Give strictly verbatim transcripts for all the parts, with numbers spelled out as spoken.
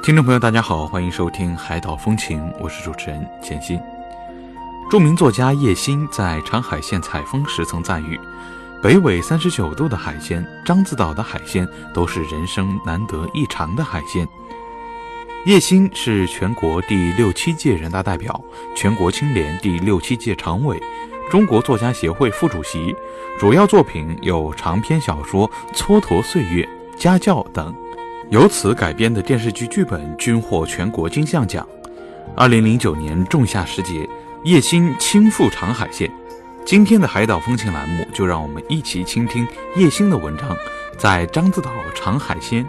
听众朋友大家好，欢迎收听海岛风情，我是主持人简心。著名作家叶欣在长海县采风时曾赞誉，北纬三十九度的海鲜，獐子岛的海鲜都是人生难得一尝的海鲜。叶欣是全国第六七届人大代表，全国青联第六七届常委，中国作家协会副主席，主要作品有长篇小说《蹉跎岁月》、《家教》等。由此改编的电视剧剧本均获全国金像奖。二零零九年仲夏时节，叶欣亲赴长海县。今天的海岛风情栏目，就让我们一起倾听叶欣的文章，在獐子岛长海鲜。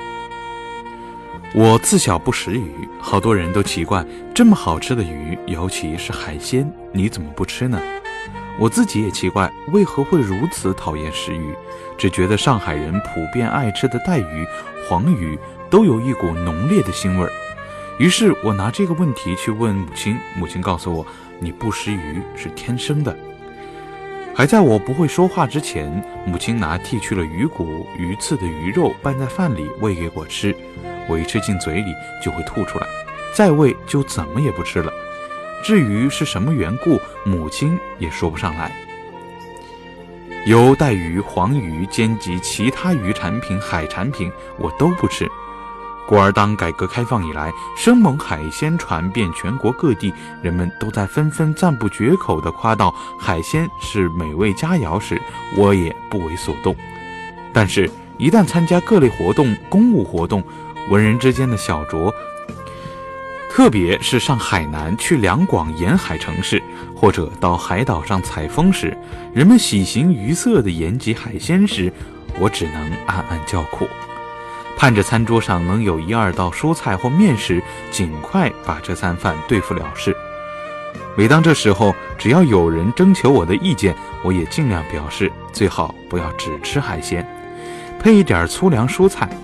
我自小不食鱼，好多人都奇怪，这么好吃的鱼，尤其是海鲜，你怎么不吃呢？我自己也奇怪，为何会如此讨厌食鱼，只觉得上海人普遍爱吃的带鱼、黄鱼都有一股浓烈的腥味儿。于是我拿这个问题去问母亲，母亲告诉我，你不食鱼是天生的。还在我不会说话之前，母亲拿剔去了鱼骨、鱼刺的鱼肉拌在饭里喂给我吃，我一吃进嘴里就会吐出来，再喂就怎么也不吃了。至于是什么缘故，母亲也说不上来。由带鱼、黄鱼兼及其他鱼产品、海产品，我都不吃。故而当改革开放以来，生猛海鲜传遍全国各地，人们都在纷纷赞不绝口地夸道海鲜是美味佳肴时，我也不为所动。但是一旦参加各类活动、公务活动，文人之间的小酌，特别是上海南去两广沿海城市，或者到海岛上采风时，人们喜形于色地言及海鲜时，我只能暗暗叫苦，盼着餐桌上能有一二道蔬菜或面食，尽快把这餐饭对付了事。每当这时候，只要有人征求我的意见，我也尽量表示最好不要只吃海鲜，配一点粗粮蔬菜。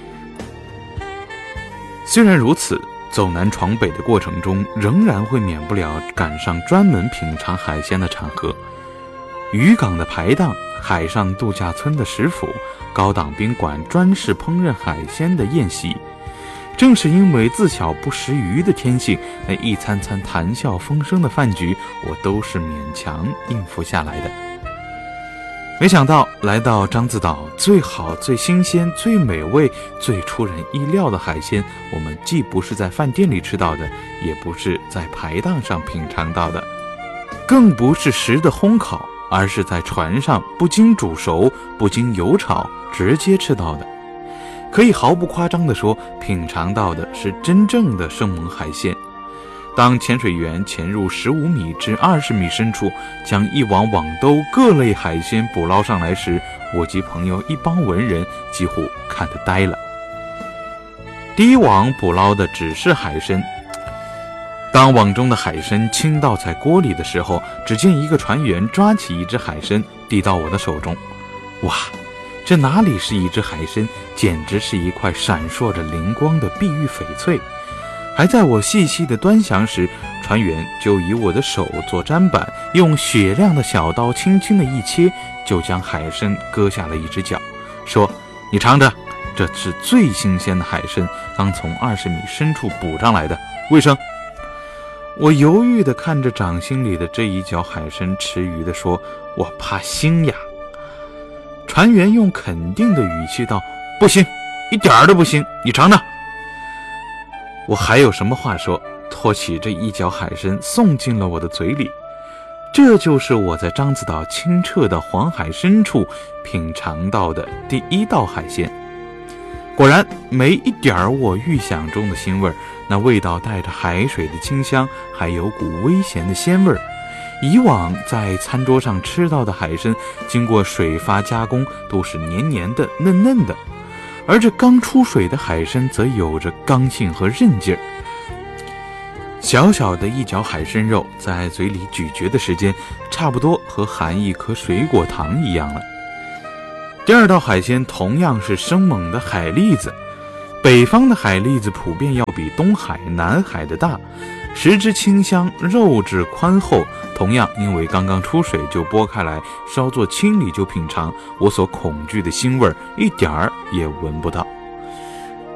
虽然如此，走南闯北的过程中，仍然会免不了赶上专门品尝海鲜的场合。渔港的排档，海上度假村的食府，高档宾馆专事烹饪海鲜的宴席。正是因为自小不食鱼的天性，那一餐餐谈笑风生的饭局，我都是勉强应付下来的。没想到来到獐子岛，最好、最新鲜、最美味、最出人意料的海鲜，我们既不是在饭店里吃到的，也不是在排档上品尝到的，更不是食的烘烤，而是在船上不经煮熟、不经油炒直接吃到的。可以毫不夸张地说，品尝到的是真正的生猛海鲜。当潜水员潜入十五米至二十米深处，将一网网兜各类海鲜捕捞上来时，我及朋友一帮文人几乎看得呆了。第一网捕捞的只是海参，当网中的海参倾倒在锅里的时候，只见一个船员抓起一只海参递到我的手中。哇，这哪里是一只海参，简直是一块闪烁着灵光的碧玉翡翠。还在我细细的端详时，船员就以我的手做砧板，用雪亮的小刀轻轻的一切，就将海参割下了一只脚，说：你尝着，这是最新鲜的海参，刚从二十米深处捕上来的，卫生。我犹豫地看着掌心里的这一角海参，迟疑地说：我怕腥呀。船员用肯定的语气道：不行，一点儿都不腥，你尝尝。我还有什么话说，托起这一角海参送进了我的嘴里。这就是我在獐子岛清澈的黄海深处品尝到的第一道海鲜。果然没一点我预想中的腥味，那味道带着海水的清香，还有股微咸的鲜味。以往在餐桌上吃到的海参，经过水发加工，都是黏黏的、嫩嫩的，而这刚出水的海参则有着刚性和韧劲儿。小小的一角海参肉在嘴里咀嚼的时间，差不多和含一颗水果糖一样了。第二道海鲜同样是生猛的海蛎子，北方的海蛎子普遍要比东海、南海的大，食之清香，肉质宽厚。同样因为刚刚出水就剥开来，稍作清理就品尝，我所恐惧的腥味一点儿也闻不到。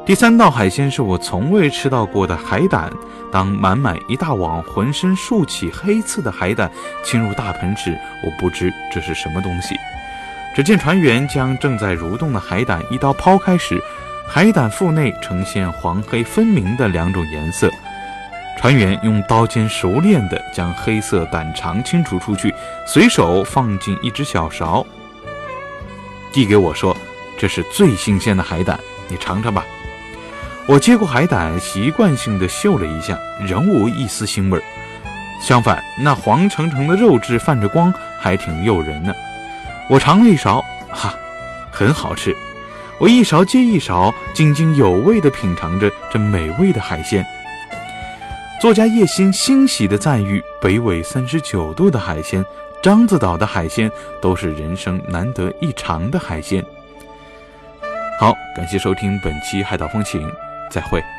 第三道海鲜是我从未吃到过的海胆。当满满一大网浑身竖起黑刺的海胆侵入大盆时，我不知这是什么东西。只见船员将正在蠕动的海胆一刀抛开时，海胆腹内呈现黄黑分明的两种颜色。船员用刀尖熟练地将黑色胆肠清除出去，随手放进一只小勺，递给我说：“这是最新鲜的海胆，你尝尝吧。”我接过海胆，习惯性地嗅了一下，仍无一丝腥味。相反，那黄澄澄的肉质泛着光，还挺诱人呢。我尝了一勺，哈，很好吃。我一勺接一勺，津津有味地品尝着这美味的海鲜。作家叶欣欣喜地赞誉，北纬三十九度的海鲜，獐子岛的海鲜都是人生难得一尝的海鲜。好，感谢收听本期海岛风情，再会。